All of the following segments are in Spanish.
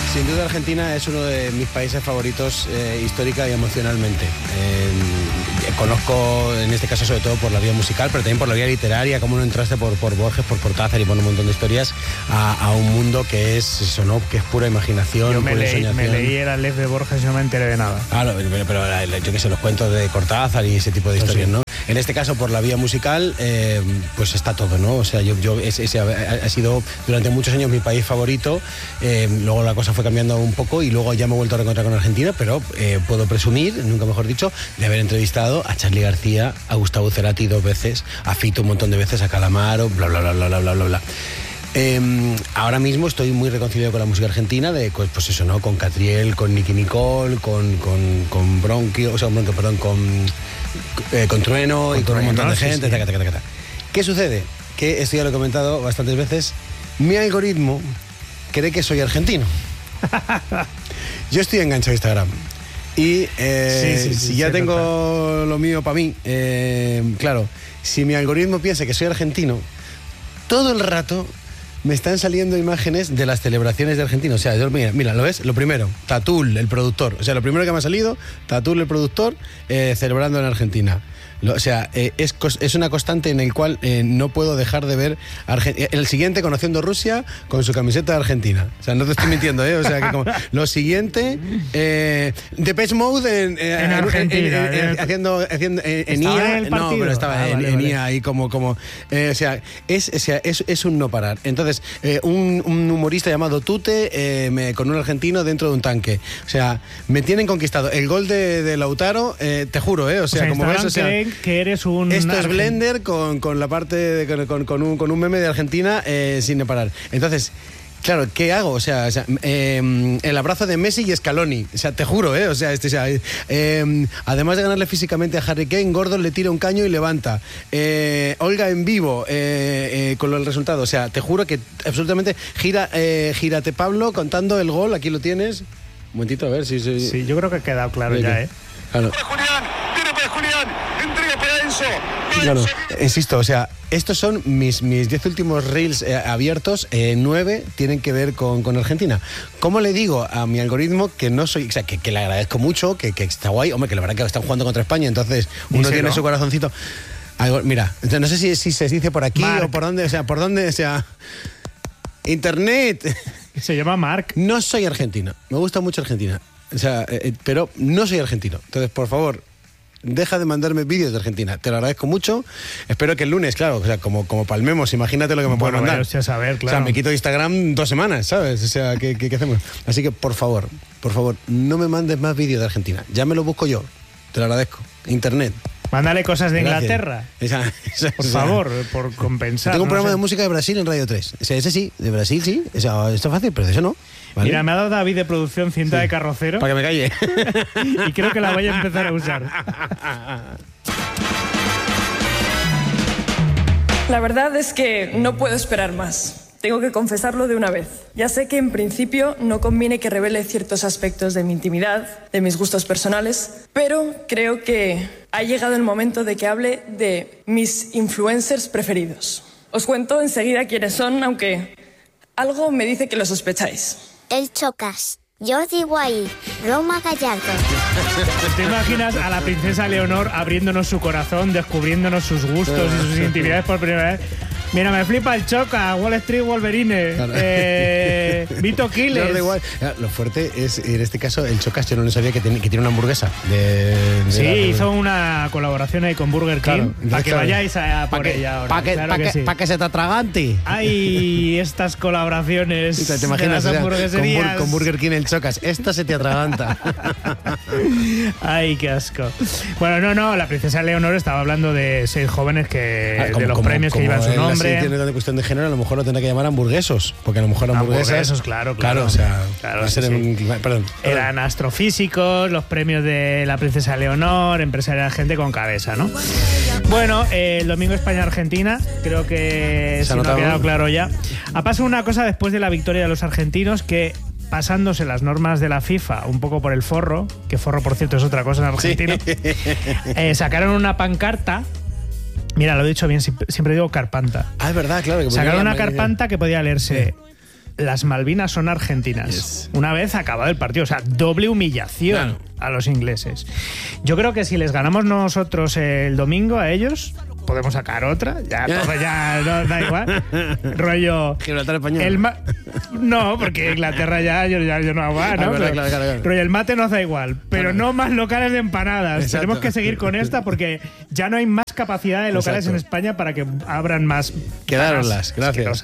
Sin duda Argentina es uno de mis países favoritos histórica y emocionalmente. Conozco, en este caso sobre todo por la vía musical, pero también por la vía literaria, cómo no entraste por Borges, por Cortázar y por un montón de historias a un mundo que es eso, ¿no? Que es pura imaginación, yo pura ensoñación. Me leí el Aleph de Borges y no me enteré de nada. Claro, pero yo que sé, los cuentos de Cortázar y ese tipo de historias, sí. ¿No? En este caso, por la vía musical, pues está todo, ¿no? O sea, ese ha sido durante muchos años mi país favorito. Luego la cosa fue cambiando un poco y luego ya me he vuelto a reencontrar con Argentina, pero puedo presumir, nunca mejor dicho, de haber entrevistado a Charly García, a Gustavo Cerati 2 veces, a Fito un montón de veces, a Calamaro, bla, bla, bla, bla, bla, bla, bla. Ahora mismo estoy muy reconciliado con la música argentina, pues eso, ¿no? Con Catriel, con Nicki Nicole, con Bronquio, o sea, Bronquio, perdón, con Trueno y con un montón de gente. Sí. Taca. ¿Qué sucede? Que esto ya lo he comentado bastantes veces. Mi algoritmo cree que soy argentino. Yo estoy enganchado a Instagram. Y si ya tengo lo mío para mí, claro, si mi algoritmo piensa que soy argentino, todo el rato me están saliendo imágenes de las celebraciones de Argentina. O sea, mira, ¿lo ves? Lo primero, Tatul, el productor. O sea, lo primero que me ha salido, Tatul, el productor, celebrando en Argentina. O sea, es una constante en el cual no puedo dejar de ver el siguiente, conociendo Rusia con su camiseta de Argentina. O sea, no te estoy mintiendo, ¿eh? O sea, que como lo siguiente, Depeche Mode en Argentina. Haciendo en IA. No, pero estaba en IA ahí como o sea, es un no parar. Entonces, un humorista llamado Tute con un argentino dentro de un tanque. O sea, me tienen conquistado. El gol de Lautaro, te juro, o sea como ves, o sea, que eres un... Esto es Blender con la parte con un meme de Argentina sin parar. Entonces, claro, ¿qué hago? O sea el abrazo de Messi y Scaloni. O sea, te juro, o sea, además de ganarle físicamente a Harry Kane, Gordon le tira un caño y levanta. Olga en vivo con el resultado. O sea, te juro que absolutamente gírate Pablo contando el gol. Aquí lo tienes. Un momentito, a ver si... Sí, yo creo que ha quedado claro ya, Claro. Claro, insisto, o sea, estos son mis 10 últimos reels abiertos, 9 tienen que ver con Argentina. ¿Cómo le digo a mi algoritmo que no soy, o sea, que le agradezco mucho, que está guay, hombre, que la verdad que están jugando contra España, entonces uno tiene su corazoncito. Mira, no sé si se dice por aquí Mark. O por dónde, o sea, Internet. Se llama Mark. No soy argentino, me gusta mucho Argentina, o sea, pero no soy argentino, entonces, por favor, deja de mandarme vídeos de Argentina. Te lo agradezco mucho. Espero que el lunes, claro, o sea, como palmemos, imagínate lo que me pueden mandar. Saber, claro. O sea, me quito Instagram 2 semanas, ¿sabes? O sea, ¿qué hacemos? Así que, por favor, no me mandes más vídeos de Argentina. Ya me lo busco yo. Te lo agradezco. Internet. Mándale cosas de Gracias. Inglaterra. Por favor, por compensar. Tengo un programa de música de Brasil en Radio 3. O sea, ese sí, de Brasil sí. O sea, esto es fácil, pero de eso no. ¿Vale? Mira, me ha dado David de producción cinta de carrocero. Para que me calle. Y creo que la voy a empezar a usar. La verdad es que no puedo esperar más. Tengo que confesarlo de una vez. Ya sé que en principio no conviene que revele ciertos aspectos de mi intimidad, de mis gustos personales, pero creo que ha llegado el momento de que hable de mis influencers preferidos. Os cuento enseguida quiénes son, aunque algo me dice que lo sospecháis. El Chocas. Jordi Guay, Roma Gallardo. ¿Te imaginas a la princesa Leonor abriéndonos su corazón, descubriéndonos sus gustos y sus intimidades por primera vez? Mira, me flipa el Choca, Wall Street Wolverine, claro. Vito Quiles. Lo fuerte es, en este caso, el Chocas, yo no lo sabía que tiene una hamburguesa. Sí, hizo una colaboración ahí con Burger King, claro, para que vayáis por ella ahora. Para que se te atragante. Ay, estas colaboraciones. ¿Te imaginas con Burger King el Chocas? Esto se te atraganta. Ay, qué asco. Bueno, no, la princesa Leonor estaba hablando de 6 jóvenes de los premios que llevan su nombre. Si tiene una cuestión de género, a lo mejor lo tendrá que llamar hamburguesos, porque a lo mejor hamburguesas, claro, o sea, claro, perdón. Eran astrofísicos, los premios de la princesa Leonor, empresarial, gente con cabeza, ¿no? Bueno, el domingo España-Argentina, creo que si no ha quedado claro ya. Ha pasado una cosa después de la victoria de los argentinos, que pasándose las normas de la FIFA un poco por el forro, que forro, por cierto, es otra cosa en Argentina, sacaron una pancarta. Mira, lo he dicho bien, siempre digo carpanta. Ah, es verdad, claro. Sacaron una carpanta que podía leerse: las Malvinas son argentinas. Una vez acabado el partido, o sea, doble humillación a los ingleses. Yo creo que si les ganamos nosotros el domingo a ellos, podemos sacar otra, ya no da igual. Rollo Gibraltar español. No, porque Inglaterra ya yo no hago, ¿no? Claro. Rollo, el mate nos da igual, pero no más locales de empanadas. Exacto. Tenemos que seguir con esta porque ya no hay más capacidad de locales en España para que abran más. Quedároslas, gracias.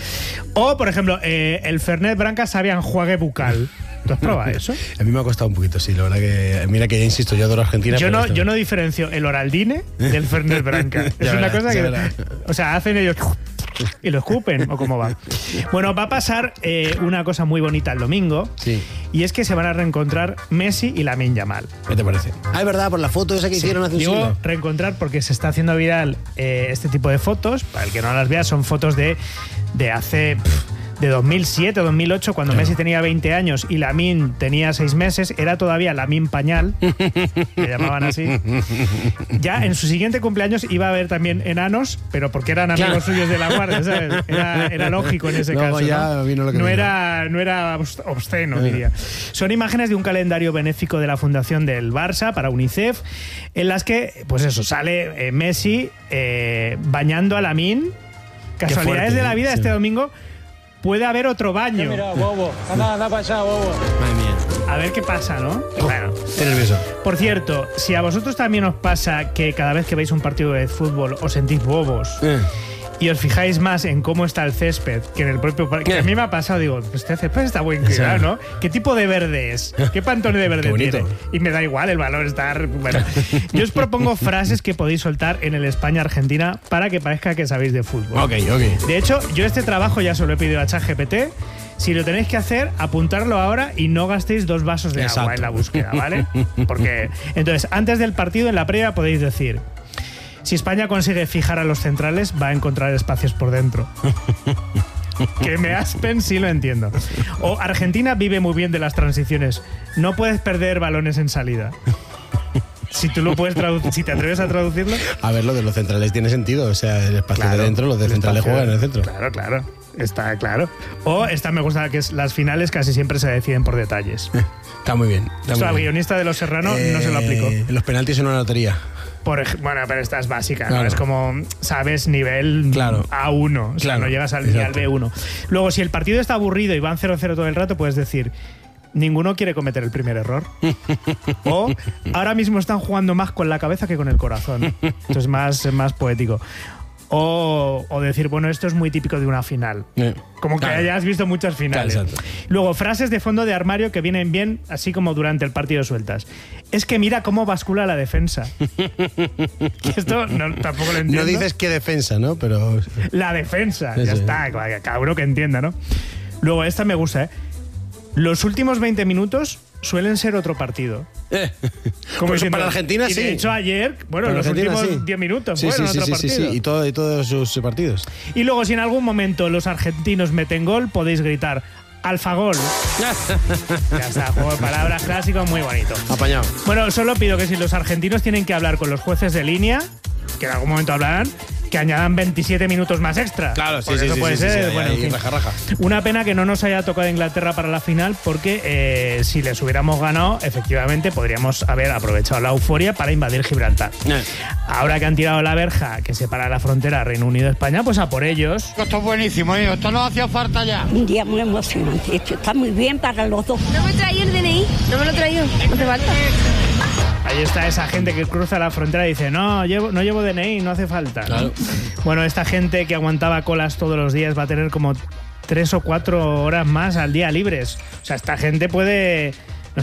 O, por ejemplo, el Fernet Branca sabe a enjuague bucal. ¿Tú has probado eso? A mí me ha costado un poquito, sí, la verdad que... Mira que ya insisto, yo adoro Argentina. Yo no diferencio el Oraldine del Fernet Branca. Es una cosa que... O sea, hacen ellos... y lo escupen, o cómo va. Bueno, va a pasar una cosa muy bonita el domingo. Sí. Y es que se van a reencontrar Messi y Lamine Yamal. ¿Qué te parece? Es verdad, por la foto esa que hicieron hace un siglo. Digo reencontrar porque se está haciendo viral este tipo de fotos. Para el que no las vea, son fotos de hace... de 2007 o 2008, cuando Messi tenía 20 años y Lamine tenía 6 meses, era todavía Lamine Pañal, le llamaban así. Ya en su siguiente cumpleaños iba a haber también enanos, pero porque eran amigos suyos de la guardia, ¿sabes? Era lógico en ese caso. Ya vino lo que no era obsceno, diría. Son imágenes de un calendario benéfico de la Fundación del Barça para UNICEF, en las que, pues eso, sale Messi bañando a Lamine. Casualidades de la vida, este domingo puede haber otro baño. Mira, bobo, anda para allá, bobo. Madre mía. A ver qué pasa, ¿no? Bueno. Estoy nervioso. Por cierto, si a vosotros también os pasa que cada vez que veis un partido de fútbol os sentís bobos y os fijáis más en cómo está el césped que en el propio parque, que a mí me ha pasado, digo, pues este césped está buen cuidado, ¿no? ¿Qué tipo de verde es? ¿Qué pantone de verde tiene? Y me da igual el valor estar... Bueno, yo os propongo frases que podéis soltar en el España-Argentina para que parezca que sabéis de fútbol. Ok. De hecho, yo este trabajo ya se lo he pedido a ChatGPT. Si lo tenéis que hacer, apuntarlo ahora y no gastéis 2 vasos de agua en la búsqueda, ¿vale? Porque, entonces, antes del partido, en la previa, podéis decir: si España consigue fijar a los centrales, va a encontrar espacios por dentro. Que me aspen, sí lo entiendo. O Argentina vive muy bien de las transiciones. No puedes perder balones en salida. Si tú lo puedes traducir, si te atreves a traducirlo. A ver, lo de los centrales tiene sentido. O sea, el espacio de dentro, los de centrales juegan en el centro. Claro. Está claro. O esta me gusta, que es las finales casi siempre se deciden por detalles. Está muy bien. Esto al guionista de Los Serrano no se lo aplicó. Los penaltis son una lotería. Bueno, pero esta es básica, ¿no? Es como, sabes, nivel A1, o sea, no llegas ni al B1. Luego, si el partido está aburrido y van 0-0 todo el rato, puedes decir: ninguno quiere cometer el primer error. O ahora mismo están jugando más con la cabeza que con el corazón. Esto es más poético. O decir, bueno, esto es muy típico de una final. Como que hayas visto muchas finales. Luego, frases de fondo de armario que vienen bien, así como durante el partido sueltas. Es que mira cómo bascula la defensa. Esto tampoco lo entiendo. No dices qué defensa, ¿no? Pero... La defensa, ya está. Cada uno que entienda, ¿no? Luego, esta me gusta, ¿eh? Los últimos 20 minutos suelen ser otro partido. Como pues para Argentina, y sí. de hecho, ayer, bueno, los últimos 10 minutos fueron otro partido. Sí. Y todos sus partidos. Y luego, si en algún momento los argentinos meten gol, podéis gritar: ¡Alfagol! Ya está, juego de palabras clásico, muy bonito. Apañado. Bueno, solo pido que si los argentinos tienen que hablar con los jueces de línea, que en algún momento hablarán, que añadan 27 minutos más extra. Claro, sí. Eso puede ser. Bueno, en fin. Raja. Una pena que no nos haya tocado Inglaterra para la final, porque si les hubiéramos ganado, efectivamente podríamos haber aprovechado la euforia para invadir Gibraltar. Ahora que han tirado la verja que separa la frontera Reino Unido-España, pues a por ellos. Esto es buenísimo, esto no hacía falta ya. Un día muy emocionante. Esto está muy bien para los dos. No me traí el DNI, no me lo traigo. No te falta. Ahí está esa gente que cruza la frontera y dice: no llevo DNI, no hace falta. Claro. Bueno, esta gente que aguantaba colas todos los días va a tener como 3 o 4 horas más al día libres. O sea, esta gente puede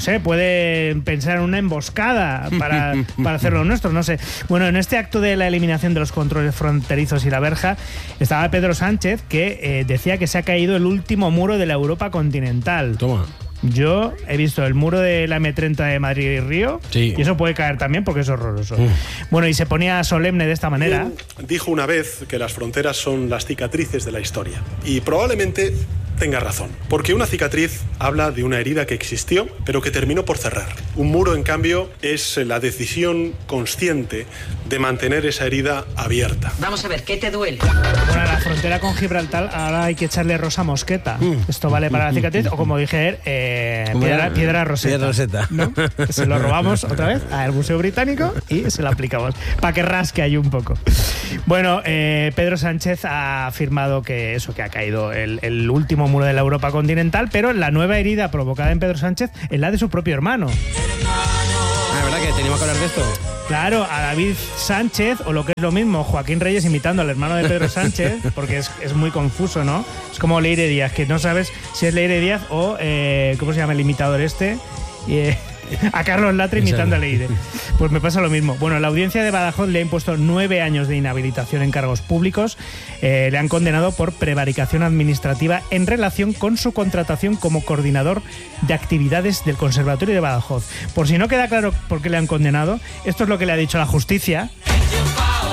pensar en una emboscada para hacer lo nuestro, no sé. Bueno, en este acto de la eliminación de los controles fronterizos y la verja estaba Pedro Sánchez, que decía que se ha caído el último muro de la Europa continental. Toma. Yo he visto el muro de la M30 de Madrid y Río, sí. Y eso puede caer también porque es horroroso. Bueno, y se ponía solemne de esta manera. Dijo una vez que las fronteras son las cicatrices de la historia. Y probablemente tenga razón, porque una cicatriz habla de una herida que existió, pero que terminó por cerrar. Un muro, en cambio, es la decisión consciente de mantener esa herida abierta. Vamos a ver, ¿qué te duele? Bueno, a la frontera con Gibraltar ahora hay que echarle rosa mosqueta. Esto vale para la cicatriz, o como dije, piedra roseta. Piedra roseta. ¿No? Se lo robamos otra vez al Museo Británico y se lo aplicamos, para que rasque ahí un poco. Bueno, Pedro Sánchez ha afirmado que ha caído el último muro de la Europa continental, pero la nueva herida provocada en Pedro Sánchez es la de su propio hermano. ¿Verdad que teníamos que hablar de esto? Claro, a David Sánchez, o lo que es lo mismo, Joaquín Reyes imitando al hermano de Pedro Sánchez, porque es muy confuso, ¿no? Es como Leire Díaz, que no sabes si es Leire Díaz o, ¿cómo se llama el imitador este? A Carlos Latre imitando a Leire. Pues me pasa lo mismo. Bueno, la audiencia de Badajoz le ha impuesto 9 años de inhabilitación en cargos públicos. Le han condenado por prevaricación administrativa en relación con su contratación como coordinador de actividades del Conservatorio de Badajoz. Por si no queda claro por qué le han condenado, esto es lo que le ha dicho la justicia.